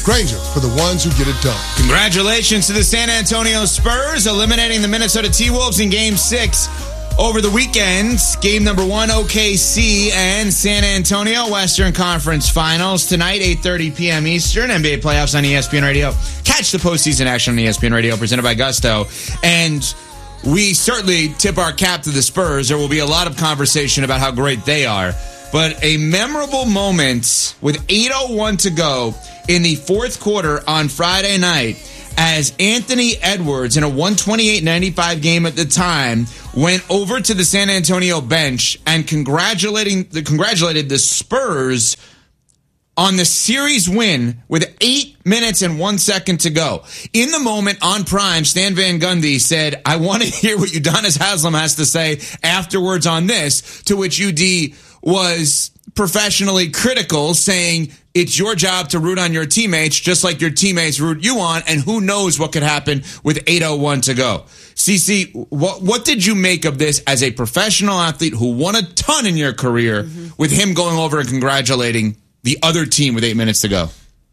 Grainger, for the ones who get it done. Congratulations to the San Antonio Spurs, eliminating the Minnesota T-Wolves in Game 6 over the weekend. Game number 1, OKC and San Antonio, Western Conference Finals. Tonight, 8:30 p.m. Eastern, NBA playoffs on ESPN Radio. Catch the postseason action on ESPN Radio, presented by Gusto. And we certainly tip our cap to the Spurs. There will be a lot of conversation about how great they are. But a memorable moment with 8:01 to go in the fourth quarter on Friday night, as Anthony Edwards, in a 128-95 game at the time, went over to the San Antonio bench and congratulated the Spurs on the series win with 8 minutes and 1 second to go. In the moment, on Prime, Stan Van Gundy said, "I want to hear what Udonis Haslem has to say afterwards on this," to which UD was professionally critical, saying, "It's your job to root on your teammates, just like your teammates root you on, and who knows what could happen with 8:01 to go." CC, what did you make of this as a professional athlete who won a ton in your career, with him going over and congratulating the other team with 8 minutes to go?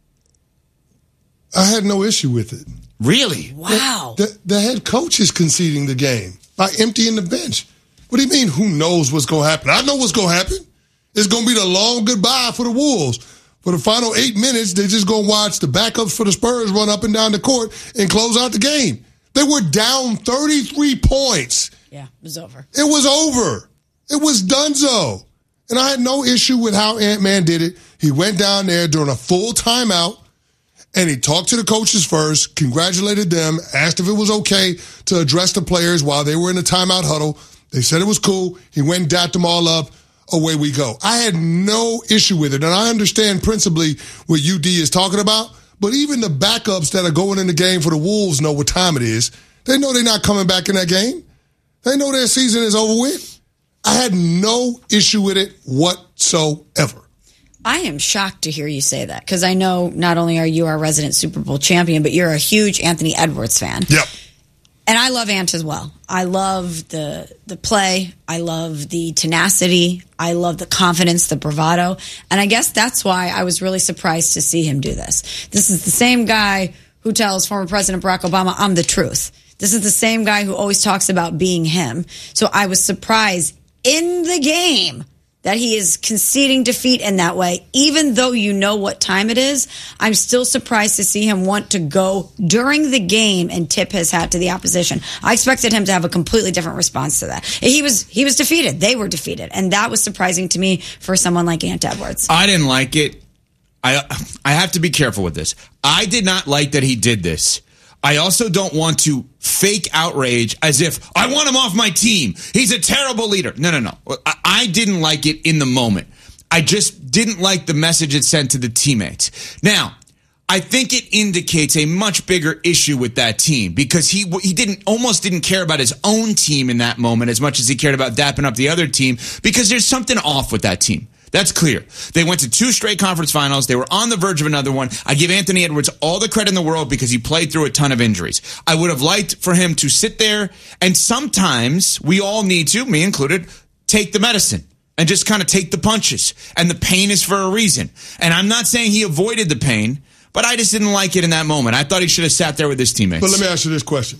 I had no issue with it. Really? Wow. The head coach is conceding the game by emptying the bench. What do you mean, who knows what's going to happen? I know what's going to happen. It's going to be the long goodbye for the Wolves. For the final 8 minutes, they're just going to watch the backups for the Spurs run up and down the court and close out the game. They were down 33 points. Yeah, it was over. It was over. It was donezo. And I had no issue with how Ant-Man did it. He went down there during a full timeout, and he talked to the coaches first, congratulated them, asked if it was okay to address the players while they were in the timeout huddle. They said it was cool. He went and dapped them all up. Away we go. I had no issue with it, and I understand principally what UD is talking about, but even the backups that are going in the game for the Wolves know what time it is. They know they're not coming back in that game. They know their season is over with. I had no issue with it whatsoever. I am shocked to hear you say that, because I know not only are you our resident Super Bowl champion, but you're a huge Anthony Edwards fan. Yep. And I love Ant as well. I love the play. I love the tenacity. I love the confidence, the bravado. And I guess that's why I was really surprised to see him do this. This is the same guy who tells former President Barack Obama, "I'm the truth." This is the same guy who always talks about being him. So I was surprised in the game that he is conceding defeat in that way. Even though you know what time it is, I'm still surprised to see him want to go during the game and tip his hat to the opposition. I expected him to have a completely different response to that. He was defeated. They were defeated. And that was surprising to me for someone like Ant Edwards. I didn't like it. I have to be careful with this. I did not like that he did this. I also don't want to fake outrage as if I want him off my team. He's a terrible leader. No. I didn't like it in the moment. I just didn't like the message it sent to the teammates. Now, I think it indicates a much bigger issue with that team, because he almost didn't care about his own team in that moment as much as he cared about dapping up the other team, because there's something off with that team. That's clear. They went to 2 straight conference finals. They were on the verge of another one. I give Anthony Edwards all the credit in the world because he played through a ton of injuries. I would have liked for him to sit there, and sometimes we all need to, me included, take the medicine and just kind of take the punches. And the pain is for a reason. And I'm not saying he avoided the pain, but I just didn't like it in that moment. I thought he should have sat there with his teammates. But let me ask you this question.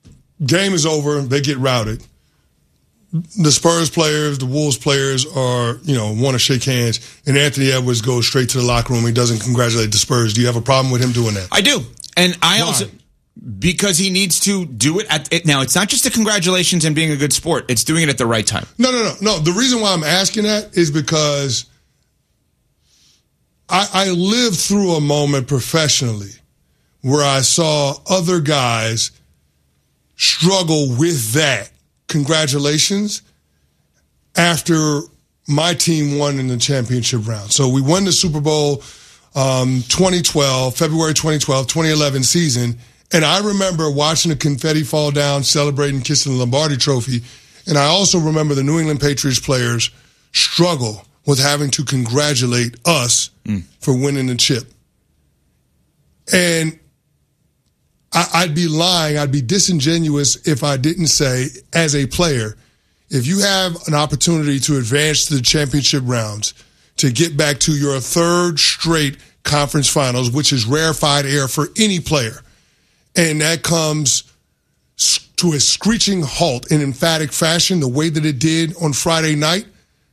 Game is over. They get routed. The Spurs players, the Wolves players want to shake hands, and Anthony Edwards goes straight to the locker room. He doesn't congratulate the Spurs. Do you have a problem with him doing that? I do. And I Why? also, because he needs to do it now, it's not just a congratulations and being a good sport. It's doing it at the right time. No. The reason why I'm asking that is because I lived through a moment professionally where I saw other guys struggle with that. Congratulations, after my team won in the championship round. So we won the Super Bowl 2012, February 2012, 2011 season, and I remember watching the confetti fall down, celebrating, kissing the Lombardi trophy, and I also remember the New England Patriots players struggle with having to congratulate us for winning the chip. And I'd be lying, I'd be disingenuous if I didn't say, as a player, if you have an opportunity to advance to the championship rounds, to get back to your 3rd straight conference finals, which is rarefied air for any player. And that comes to a screeching halt in emphatic fashion, the way that it did on Friday night.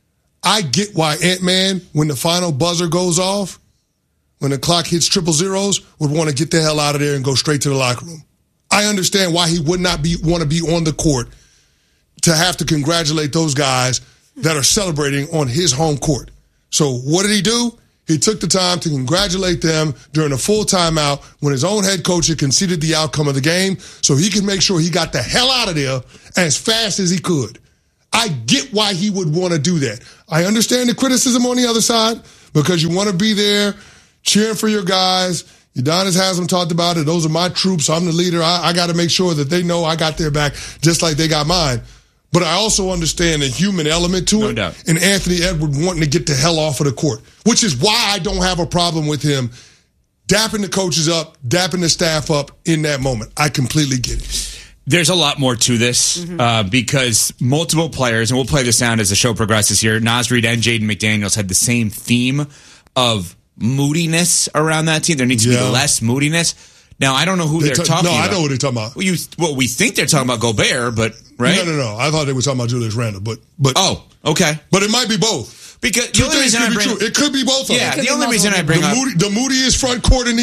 I get why Ant-Man, when the final buzzer goes off, when the clock hits 000, would want to get the hell out of there and go straight to the locker room. I understand why he would not want to be on the court to have to congratulate those guys that are celebrating on his home court. So what did he do? He took the time to congratulate them during a full timeout when his own head coach had conceded the outcome of the game so he could make sure he got the hell out of there as fast as he could. I get why he would want to do that. I understand the criticism on the other side because you want to be there cheering for your guys. Udonis Haslam talked about it. Those are my troops. I'm the leader. I got to make sure that they know I got their back just like they got mine. But I also understand the human element to it. No doubt. And Anthony Edwards wanting to get the hell off of the court, which is why I don't have a problem with him dapping the coaches up, dapping the staff up in that moment. I completely get it. There's a lot more to this because multiple players, and we'll play the sound as the show progresses here, Naz Reid and Jaden McDaniels had the same theme of moodiness around that team. There needs to be less moodiness. Now, I don't know who they're talking about. No, I know what they're talking about. Well, we think they're talking about Gobert, but, right? No. I thought they were talking about Julius Randle, but oh, okay. But it might be both. Because the only reason it could be both of them. Yeah, the only reason I bring up the moodiest front court in the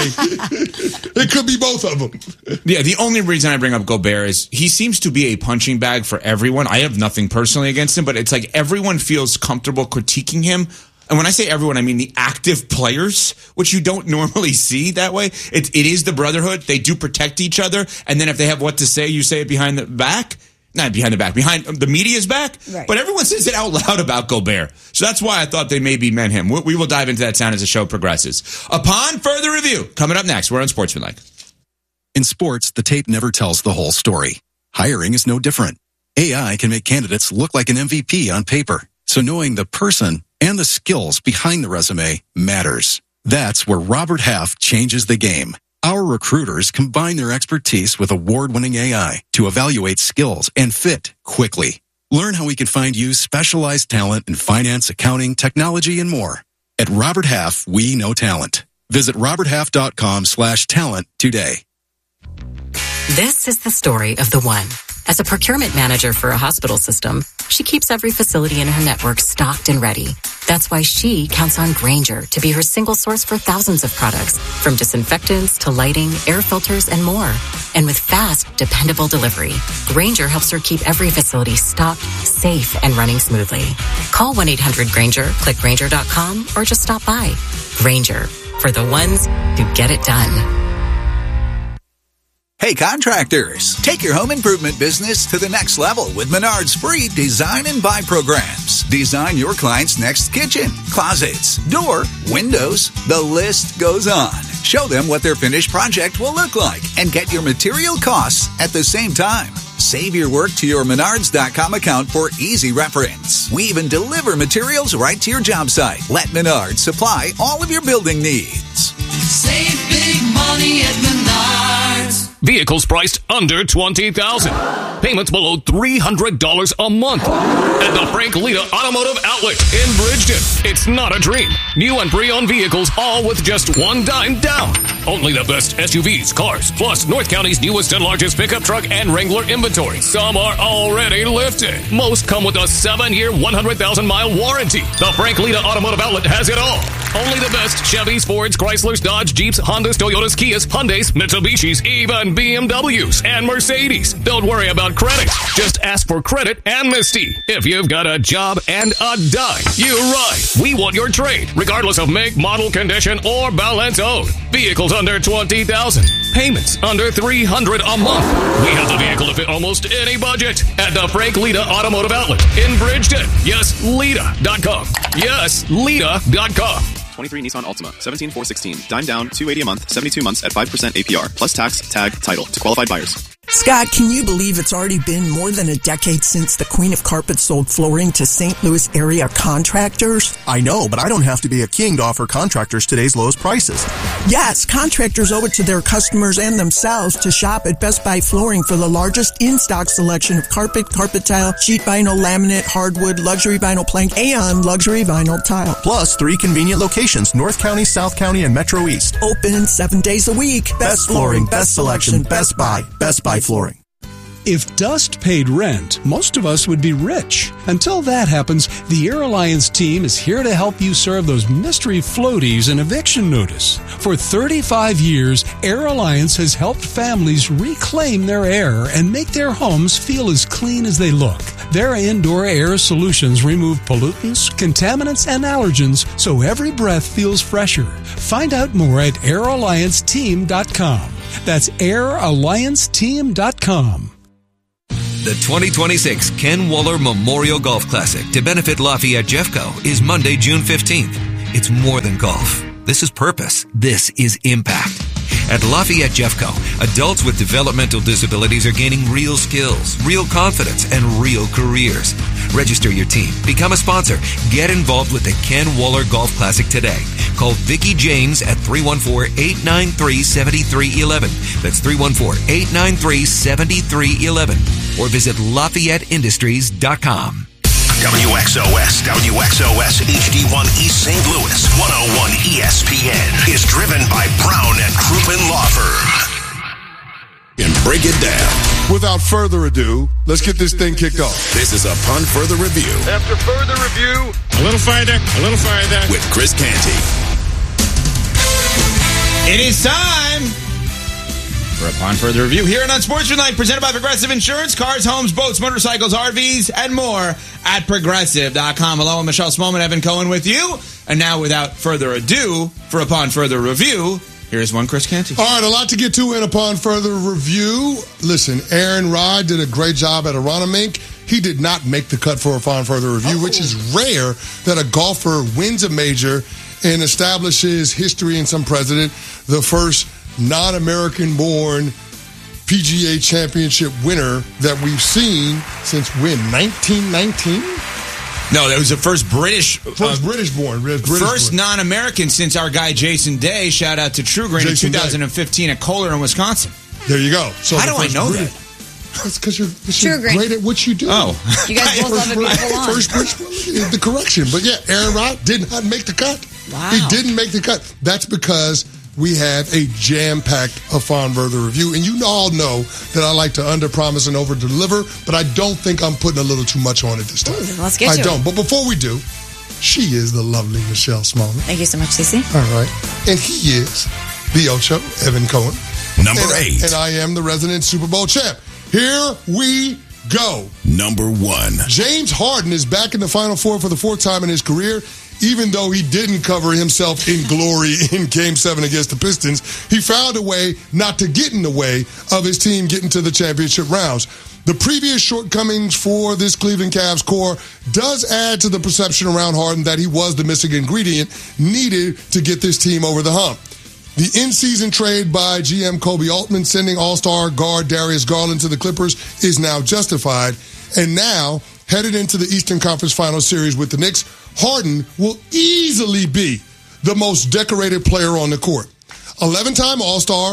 NBA. It could be both of them. Yeah, the only reason I bring up Gobert is he seems to be a punching bag for everyone. I have nothing personally against him, but it's like everyone feels comfortable critiquing him. And when I say everyone, I mean the active players, which you don't normally see that way. It is the brotherhood. They do protect each other. And then if they have what to say, you say it behind the back. Not behind the back, behind the media's back. Right. But everyone says it out loud about Gobert. So that's why I thought they maybe meant him. We will dive into that sound as the show progresses. Upon further review, coming up next, we're on Sportsmanlike. In sports, the tape never tells the whole story. Hiring is no different. AI can make candidates look like an MVP on paper. So knowing the person and the skills behind the resume matters. That's where Robert Half changes the game. Our recruiters combine their expertise with award-winning AI to evaluate skills and fit quickly. Learn how we can find you specialized talent in finance, accounting, technology, and more. At Robert Half, we know talent. Visit roberthalf.com/talent today. This is the story of the one. As a procurement manager for a hospital system, she keeps every facility in her network stocked and ready. That's why she counts on Grainger to be her single source for thousands of products, from disinfectants to lighting, air filters, and more. And with fast, dependable delivery, Grainger helps her keep every facility stocked, safe, and running smoothly. Call 1-800-GRAINGER, click Grainger.com, or just stop by. Grainger, for the ones who get it done. Hey contractors, take your home improvement business to the next level with Menard's free Design and Buy programs. Design your client's next kitchen, closets, door, windows, the list goes on. Show them what their finished project will look like and get your material costs at the same time. Save your work to your Menards.com account for easy reference. We even deliver materials right to your job site. Let Menards supply all of your building needs. Save big money at Menards. Vehicles priced under $20,000. Payments below $300 a month. At the Frank Lita Automotive Outlet in Bridgeton. It's not a dream. New and pre-owned vehicles, all with just $1 down. Only the best SUVs, cars, plus North County's newest and largest pickup truck and Wrangler inventory. Some are already lifted. Most come with a 7-year, 100,000-mile warranty. The Frank Lita Automotive Outlet has it all. Only the best Chevys, Fords, Chryslers, Dodge, Jeeps, Hondas, Toyotas, Kias, Hyundais, Mitsubishis, even BMWs and Mercedes. Don't worry about credit. Just ask for credit amnesty. If you've got a job and a dime, you're right. We want your trade, regardless of make, model, condition, or balance owed. Vehicles under $20,000. Payments under $300 a month. We have the vehicle to fit almost any budget at the Frank Lita Automotive Outlet in Bridgeton. Yes, Lita.com. Yes, Lita.com. 23 Nissan Altima, 17,416. Dime down, $280 a month, 72 months at 5% APR, plus tax, tag, title to qualified buyers. Scott, can you believe it's already been more than a decade since the Queen of Carpets sold flooring to St. Louis area contractors? I know, but I don't have to be a king to offer contractors today's lowest prices. Yes, contractors owe it to their customers and themselves to shop at Best Buy Flooring for the largest in-stock selection of carpet, carpet tile, sheet vinyl, laminate, hardwood, luxury vinyl plank, and luxury vinyl tile. Plus 3 convenient locations, North County, South County, and Metro East. Open 7 days a week. Best flooring, best selection, Best Buy. Best Buy Flooring. If dust paid rent, most of us would be rich. Until that happens, the Air Alliance team is here to help you serve those mystery floaties and eviction notice. For 35 years, Air Alliance has helped families reclaim their air and make their homes feel as clean as they look. Their indoor air solutions remove pollutants, contaminants, and allergens so every breath feels fresher. Find out more at airallianceteam.com. That's airallianceteam.com. The 2026 Ken Waller Memorial Golf Classic to benefit Lafayette Jeffco is Monday, June 15th. It's more than golf. This is purpose. This is impact. At Lafayette Jeffco, adults with developmental disabilities are gaining real skills, real confidence, and real careers. Register your team, become a sponsor, get involved with the Ken Waller Golf Classic today. Call Vicki James at 314-893-7311. That's 314-893-7311. Or visit LafayetteIndustries.com. WXOS HD1 East St. Louis 101 ESPN is driven by Brown and Crouppen Law Firm. And break it down. Without further ado, let's get this thing kicked off. This is Upon Further Review. After further review, a little further. With Chris Canty. It is time for Upon Further Review here on Unsportsmanlike, presented by Progressive Insurance. Cars, homes, boats, motorcycles, RVs, and more at Progressive.com. Hello, I'm Michelle Smallman, Evan Cohen with you. And now, without further ado, for Upon Further Review, here's one Chris Canty. All right, a lot to get to in Upon Further Review. Listen, Aaron Rod did a great job at Aronimink. He did not make the cut for Upon Further Review, which is rare that a golfer wins a major and establishes history and some precedent. The first non-American born PGA championship winner that we've seen since when? 1919? No, that was the first British born. First non-American since our guy Jason Day. Shout out to True Grain in 2015 at Kohler in Wisconsin. There you go. So how do I know that? It's because you're great at what you do. Oh. You guys both love a beautiful lawn. First British, the correction. But yeah, Aaron Rod did not make the cut. Wow. He didn't make the cut. That's because we have a jam-packed Upon Further Review. And you all know that I like to under-promise and over-deliver, but I don't think I'm putting a little too much on it this time. Ooh, let's get to it. I don't. But before we do, she is the lovely Michelle Smallman. Thank you so much, Cece. All right. And he is the Ocho, Evan Cohen. Number 8. And I am the resident Super Bowl champ. Here we go. Number 1. James Harden is back in the Final Four for the 4th time in his career. Even though he didn't cover himself in glory in Game 7 against the Pistons, he found a way not to get in the way of his team getting to the championship rounds. The previous shortcomings for this Cleveland Cavs core does add to the perception around Harden that he was the missing ingredient needed to get this team over the hump. The in-season trade by GM Kobe Altman sending all-star guard Darius Garland to the Clippers is now justified. And now, headed into the Eastern Conference Finals series with the Knicks, Harden will easily be the most decorated player on the court. 11-time All-Star,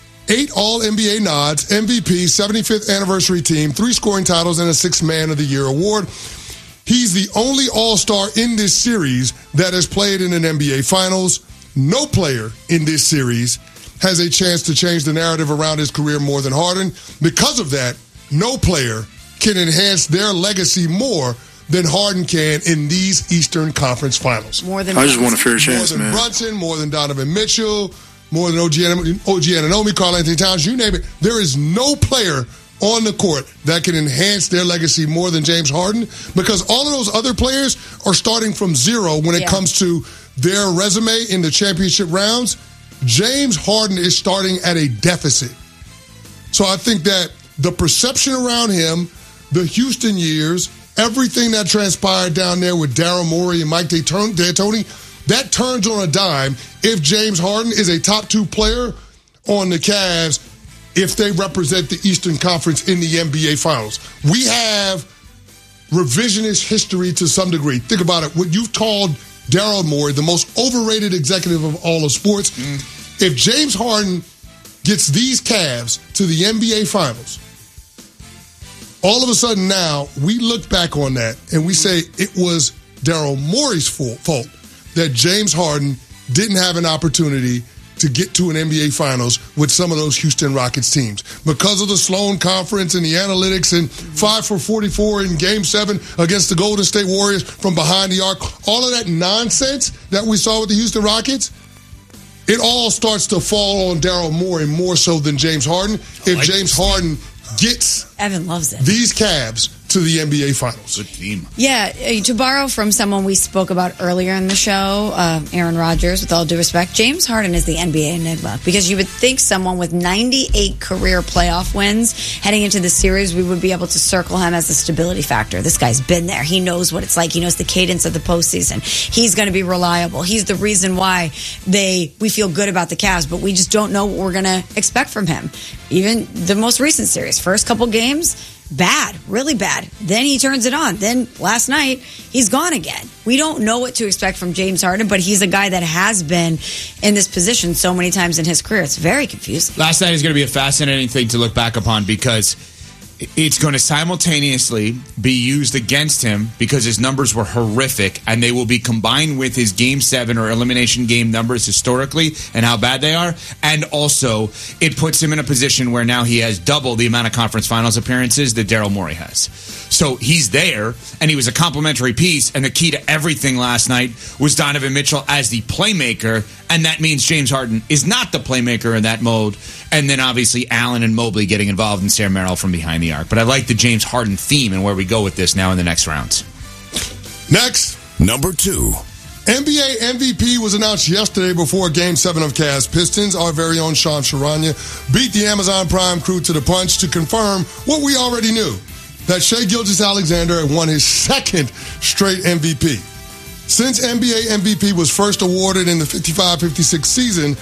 8 All-NBA nods, MVP, 75th anniversary team, 3 scoring titles, and a 6th Man of the Year award. He's the only All-Star in this series that has played in an NBA Finals. No player in this series has a chance to change the narrative around his career more than Harden. Because of that, no player can enhance their legacy more than Harden can in these Eastern Conference Finals. More than I just want a fair chance, more than man. Brunson, more than Donovan Mitchell, more than OG Anunoby, Karl Anthony Towns, you name it. There is no player on the court that can enhance their legacy more than James Harden, because all of those other players are starting from zero when it comes to their resume in the championship rounds. James Harden is starting at a deficit. So I think that the perception around him, the Houston years, everything that transpired down there with Daryl Morey and Mike D'Antoni, that turns on a dime if James Harden is a top 2 player on the Cavs if they represent the Eastern Conference in the NBA Finals. We have revisionist history to some degree. Think about it. What you've called Daryl Morey, the most overrated executive of all of sports. If James Harden gets these Cavs to the NBA Finals, all of a sudden now we look back on that and we say it was Daryl Morey's fault that James Harden didn't have an opportunity to get to an NBA Finals with some of those Houston Rockets teams. Because of the Sloan Conference and the analytics and 5 for 44 in Game 7 against the Golden State Warriors from behind the arc, all of that nonsense that we saw with the Houston Rockets, it all starts to fall on Daryl Morey more so than James Harden. If James Harden gets Evan loves it. These Cavs to the NBA Finals. Good team. Yeah, to borrow from someone we spoke about earlier in the show, Aaron Rodgers, with all due respect, James Harden is the NBA enigma. Because you would think someone with 98 career playoff wins heading into the series, we would be able to circle him as a stability factor. This guy's been there. He knows what it's like. He knows the cadence of the postseason. He's going to be reliable. He's the reason why we feel good about the Cavs, but we just don't know what we're going to expect from him. Even the most recent series, first couple games, bad, really bad. Then he turns it on. Then last night, he's gone again. We don't know what to expect from James Harden, but he's a guy that has been in this position so many times in his career. It's very confusing. Last night is going to be a fascinating thing to look back upon because it's going to simultaneously be used against him because his numbers were horrific, and they will be combined with his Game 7 or elimination game numbers historically and how bad they are. And also, it puts him in a position where now he has double the amount of conference finals appearances that Daryl Morey has. So he's there, and he was a complimentary piece, and the key to everything last night was Donovan Mitchell as the playmaker, and that means James Harden is not the playmaker in that mode. And then obviously Allen and Mobley getting involved, and Sam Merrill from behind the arc. But I like the James Harden theme and where we go with this now in the next rounds. Next, number 2. NBA MVP was announced yesterday before Game 7 of Cavs Pistons. Our very own Sean Sharania beat the Amazon Prime crew to the punch to confirm what we already knew, that Shai Gilgeous-Alexander had won his second straight MVP. Since NBA MVP was first awarded in the 55-56 season,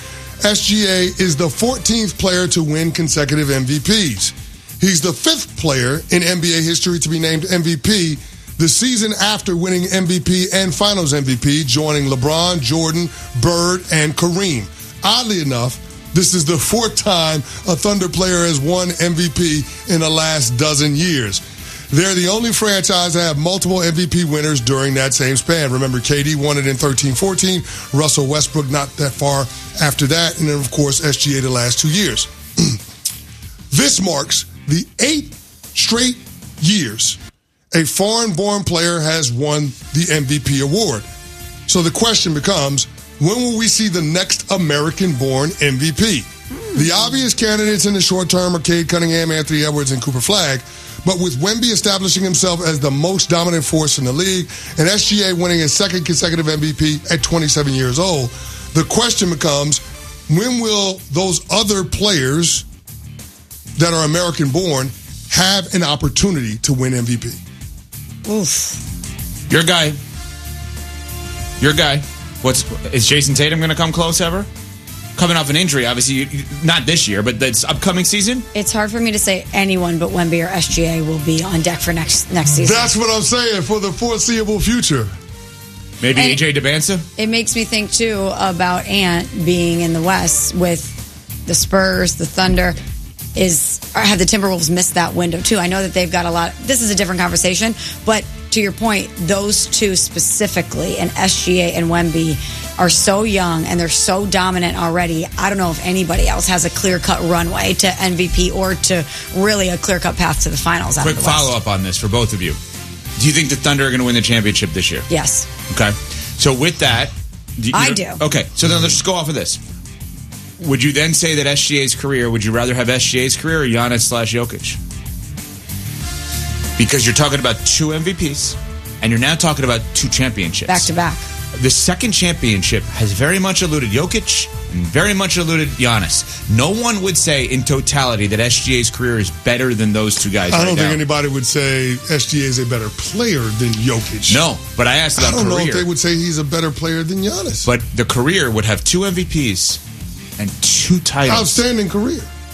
SGA is the 14th player to win consecutive MVPs. He's the 5th player in NBA history to be named MVP the season after winning MVP and Finals MVP, joining LeBron, Jordan, Bird, and Kareem. Oddly enough, this is the 4th time a Thunder player has won MVP in the last dozen years. They're the only franchise to have multiple MVP winners during that same span. Remember, KD won it in 13-14, Russell Westbrook not that far after that, and then, of course, SGA the last 2 years. This marks the 8th straight years a foreign-born player has won the MVP award. So the question becomes, when will we see the next American-born MVP? The obvious candidates in the short term are Cade Cunningham, Anthony Edwards, and Cooper Flagg. But with Wemby establishing himself as the most dominant force in the league and SGA winning his second consecutive MVP at 27 years old, the question becomes, when will those other players that are American-born have an opportunity to win MVP? Oof. Your guy. Is Jason Tatum going to come close ever? Coming off an injury, obviously, not this year, but this upcoming season? It's hard for me to say anyone but Wemby or SGA will be on deck for next season. That's what I'm saying, for the foreseeable future. Maybe AJ DeBanza? It makes me think, too, about Ant being in the West with the Spurs, the Thunder. Have the Timberwolves missed that window, too? I know that they've got a lot. This is a different conversation, but to your point, those two specifically, and SGA and Wemby, are so young and they're so dominant already. I don't know if anybody else has a clear-cut runway to MVP or to really a clear-cut path to the finals. Quick follow-up on this for both of you. Do you think the Thunder are going to win the championship this year? Yes. Okay. So with that... I do. Okay, so then let's just go off of this. Would you then say that SGA's career, would you rather have SGA's career or Giannis/Jokic? Because you're talking about 2 MVPs, and you're now talking about 2 championships. Back to back. The second championship has very much eluded Jokic and very much eluded Giannis. No one would say in totality that SGA's career is better than those 2 guys. I don't think anybody would say SGA is a better player than Jokic. No, but I asked about career. I don't know if they would say he's a better player than Giannis. But the career would have 2 MVPs and 2 titles. Outstanding career. It's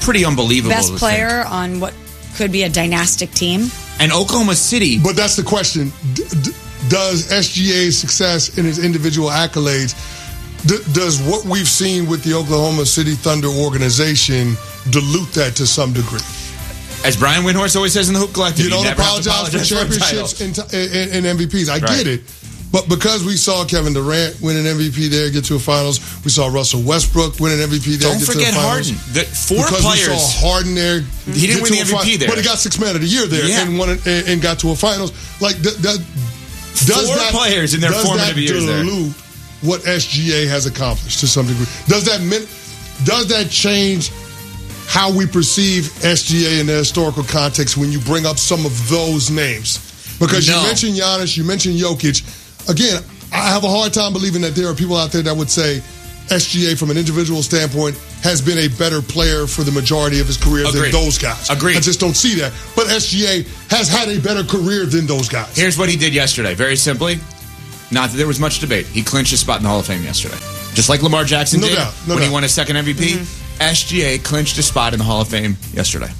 pretty unbelievable. Best player on what could be a dynastic team. And Oklahoma City. But that's the question. Does SGA's success in his individual accolades, does what we've seen with the Oklahoma City Thunder organization dilute that to some degree? As Brian Windhorst always says in the Hoop Collective, you don't apologize for championships and MVPs. I get it. But because we saw Kevin Durant win an MVP there, get to a finals, we saw Russell Westbrook win an MVP there, get to the finals. Don't forget Harden. Because we saw Harden there. He didn't win the MVP there. But he got Sixth Man of the Year there and won and got to a finals. Like, does that players in their formative years there. Dilute what SGA has accomplished to some degree? Does that change how we perceive SGA in the historical context when you bring up some of those names? Because you mentioned Giannis, you mentioned Jokic. Again, I have a hard time believing that there are people out there that would say SGA, from an individual standpoint, has been a better player for the majority of his career than those guys. Agreed. I just don't see that. But SGA has had a better career than those guys. Here's what he did yesterday. Very simply, not that there was much debate. He clinched his spot in the Hall of Fame yesterday. Just like Lamar Jackson did when he won his second MVP. SGA clinched his spot in the Hall of Fame yesterday.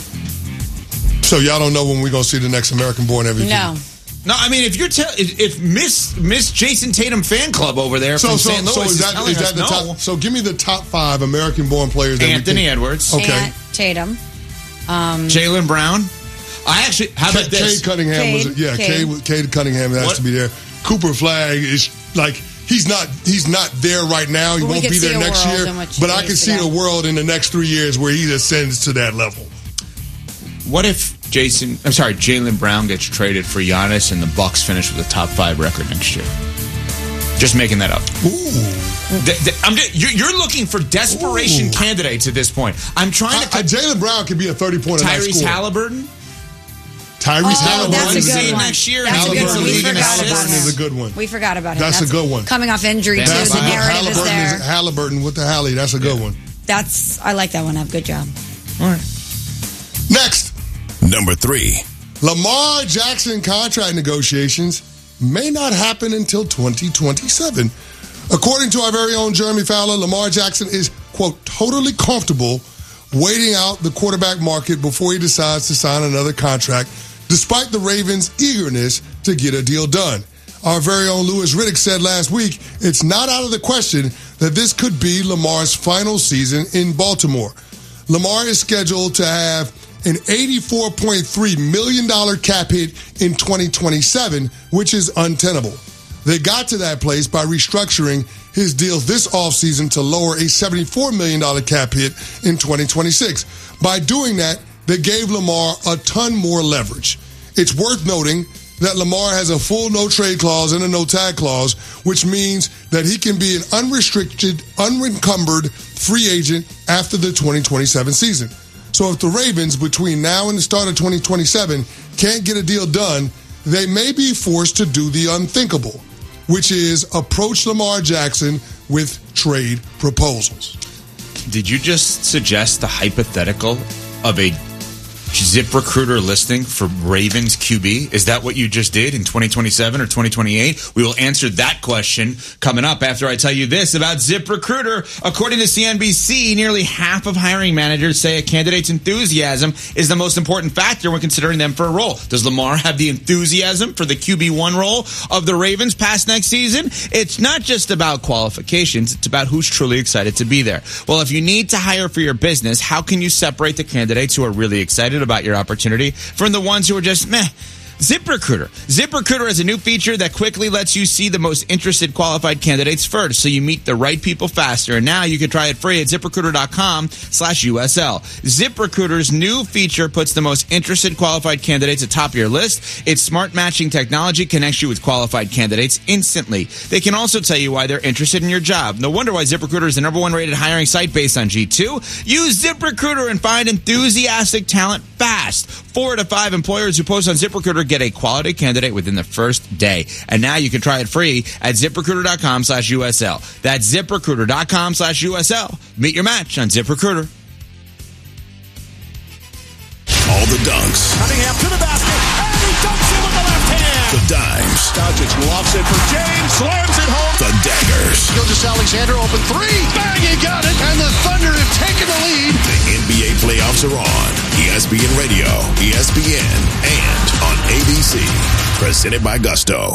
So y'all don't know when we're going to see the next American-born MVP? No, I mean, if Miss Jason Tatum fan club over there from St. Louis is telling us no. Top, so give me the top 5 American-born players. Anthony Edwards. Okay. Tatum. Jaylen Brown. How about this? Cade Cunningham Cade Cunningham has to be there. Cooper Flagg is like, he's not there right now. He won't be there next year. But I can see a world in the next 3 years where he ascends to that level. What if Jaylen Brown gets traded for Giannis and the Bucks finish with a top 5 record next year? Just making that up. You're looking for desperation candidates at this point. I'm trying to. Jaylen Brown could be a 30-point night scorer. Tyrese Halliburton. That's a good one. Next year. That's a good one. We forgot about Halliburton is a good one. We forgot about him. That's a good one. Coming off injury too. The narrative is there. Halliburton with the Halley. That's a good one. I like that one. Good job. All right. Next. Number 3. Lamar Jackson contract negotiations may not happen until 2027. According to our very own Jeremy Fowler, Lamar Jackson is, quote, totally comfortable waiting out the quarterback market before he decides to sign another contract, despite the Ravens' eagerness to get a deal done. Our very own Louis Riddick said last week, it's not out of the question that this could be Lamar's final season in Baltimore. Lamar is scheduled to have an $84.3 million cap hit in 2027, which is untenable. They got to that place by restructuring his deal this offseason to lower a $74 million cap hit in 2026. By doing that, they gave Lamar a ton more leverage. It's worth noting that Lamar has a full no-trade clause and a no-tag clause, which means that he can be an unrestricted, unencumbered free agent after the 2027 season. So if the Ravens, between now and the start of 2027, can't get a deal done, they may be forced to do the unthinkable, which is approach Lamar Jackson with trade proposals. Did you just suggest the hypothetical of a ZipRecruiter listing for Ravens QB? Is that what you just did in 2027 or 2028? We will answer that question coming up after I tell you this about ZipRecruiter. According to CNBC, nearly half of hiring managers say a candidate's enthusiasm is the most important factor when considering them for a role. Does Lamar have the enthusiasm for the QB1 role of the Ravens past next season? It's not just about qualifications. It's about who's truly excited to be there. Well, if you need to hire for your business, how can you separate the candidates who are really excited about your opportunity from the ones who are just meh? ZipRecruiter. ZipRecruiter has a new feature that quickly lets you see the most interested qualified candidates first, so you meet the right people faster. And now you can try it free at ZipRecruiter.com/USL. ZipRecruiter's new feature puts the most interested qualified candidates atop your list. Its smart matching technology connects you with qualified candidates instantly. They can also tell you why they're interested in your job. No wonder why ZipRecruiter is the #1 rated hiring site based on G2. Use ZipRecruiter and find enthusiastic talent fast. 4 to 5 employers who post on ZipRecruiter get a quality candidate within the first day. And now you can try it free at ZipRecruiter.com/USL. That's ZipRecruiter.com/USL. Meet your match on ZipRecruiter. All the dunks. Cunningham to the basket, and he dunks it with the left hand. The dimes. Doncic lofts it for James, slams it home. The daggers. Gilgeous-Alexander open 3. Bang, he got it, and the Thunder have taken the lead. The NBA Sports are on ESPN Radio, ESPN, and on ABC. Presented by Gusto.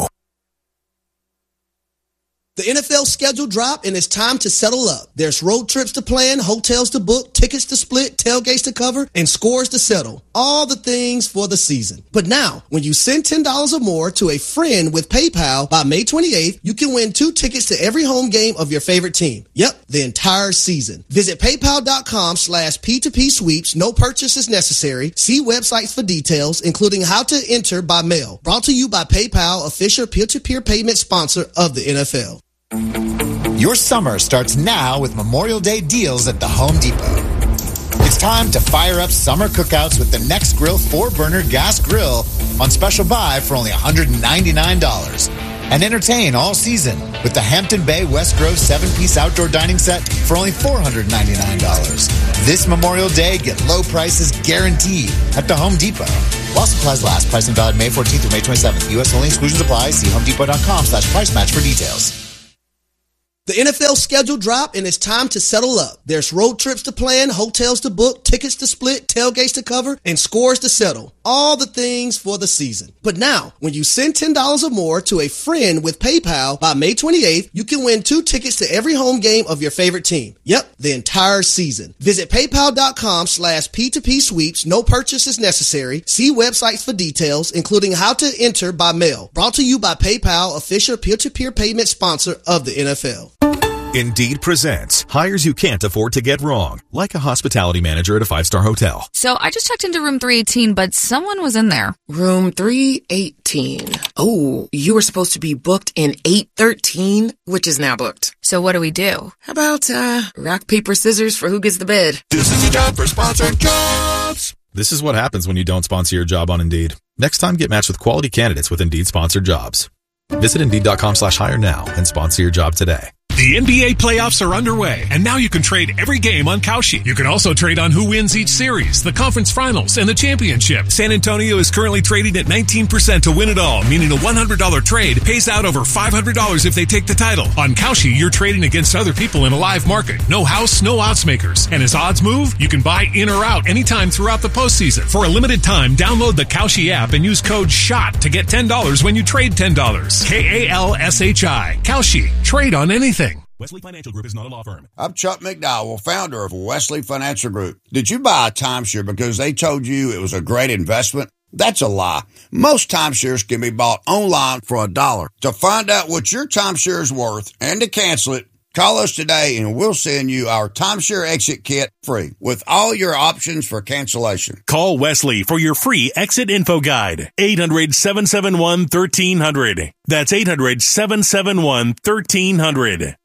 The NFL schedule dropped, and it's time to settle up. There's road trips to plan, hotels to book, tickets to split, tailgates to cover, and scores to settle. All the things for the season. But now, when you send $10 or more to a friend with PayPal by May 28th, you can win 2 tickets to every home game of your favorite team. Yep, the entire season. Visit paypal.com/P2P sweeps. No purchase is necessary. See websites for details, including how to enter by mail. Brought to you by PayPal, official peer-to-peer payment sponsor of the NFL. Your summer starts now with Memorial Day deals at the Home Depot. It's time to fire up summer cookouts with the Next Grill 4-burner gas grill on special buy for only $199. And entertain all season with the Hampton Bay West Grove 7-piece outdoor dining set for only $499. This Memorial Day, get low prices guaranteed at the Home Depot. While supplies last, pricing valid May 14th through May 27th. U.S. only, exclusions apply. See homedepot.com/price match for details. The NFL schedule dropped, and it's time to settle up. There's road trips to plan, hotels to book, tickets to split, tailgates to cover, and scores to settle. All the things for the season. But now, when you send $10 or more to a friend with PayPal by May 28th, you can win 2 tickets to every home game of your favorite team. Yep, the entire season. Visit paypal.com/P2P sweeps. No purchase is necessary. See websites for details, including how to enter by mail. Brought to you by PayPal, official peer-to-peer payment sponsor of the NFL. Indeed presents hires you can't afford to get wrong, like a hospitality manager at a 5-star hotel. So I just checked into room 318, but someone was in there. Room 318. Oh, you were supposed to be booked in 813, which is now booked. So what do we do? How about rock, paper, scissors for who gets the bed? This is a job for sponsored jobs. This is what happens when you don't sponsor your job on Indeed. Next time, get matched with quality candidates with Indeed sponsored jobs. Visit Indeed.com/hire now and sponsor your job today. The NBA playoffs are underway, and now you can trade every game on Kalshi. You can also trade on who wins each series, the conference finals, and the championship. San Antonio is currently trading at 19% to win it all, meaning a $100 trade pays out over $500 if they take the title. On Kalshi, you're trading against other people in a live market. No house, no odds makers. And as odds move, you can buy in or out anytime throughout the postseason. For a limited time, download the Kalshi app and use code SHOT to get $10 when you trade $10. KALSHI. Kalshi. Trade on anything. Wesley Financial Group is not a law firm. I'm Chuck McDowell, founder of Wesley Financial Group. Did you buy a timeshare because they told you it was a great investment? That's a lie. Most timeshares can be bought online for $1. To find out what your timeshare is worth and to cancel it, call us today and we'll send you our timeshare exit kit free with all your options for cancellation. Call Wesley for your free exit info guide. 800-771-1300. That's 800-771-1300.